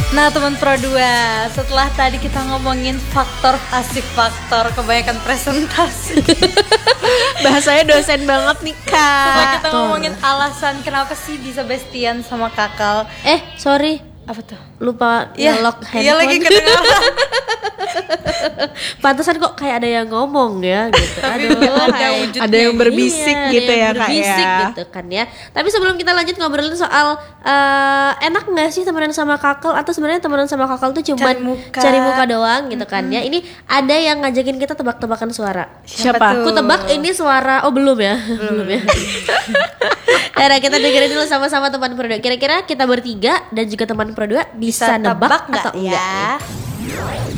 Nah teman Pro 2, setelah tadi kita ngomongin faktor asik faktor kebanyakan presentasi. Bahasanya dosen banget nih Kak. Setelah kita ngomongin alasan kenapa sih bisa bestian sama Kakal. Sorry, Apa tuh? lupa nyolok handphone. Iya lagi kedengaran. Pantesan kok kayak ada yang ngomong ya gitu. Tapi Aduh, ada wujudnya. Ada yang berbisik Iya, gitu ada yang ya Kak berbisik ya. gitu kan ya. Tapi sebelum kita lanjut ngobrolin soal enak nggak sih temenan sama Kakal, atau sebenarnya temenan sama Kakal tuh cuma Cari muka. muka doang gitu kan ya. Ini ada yang ngajakin kita tebak-tebakan suara. Siapa? Aku tebak ini suara, belum ya. Belum ya. Yaudah, kita dengerin dulu sama-sama teman Pro 2. Kira-kira kita bertiga dan juga teman Pro 2 bisa nebak Tebak atau nggak enggak ya? nih?